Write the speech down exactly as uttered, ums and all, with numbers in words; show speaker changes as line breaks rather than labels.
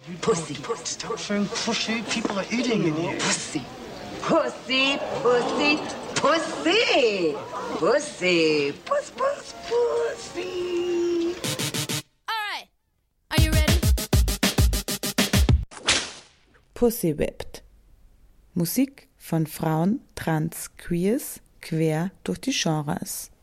Pussy.
Stop saying pussy. People are eating in here.
Pussy. Pussy, pussy, pussy. Pussy. Puss, puss, pussy.
All right. Are you ready?
Pussy Whipped. Musik von Frauen, Trans, Queers, quer durch die Genres.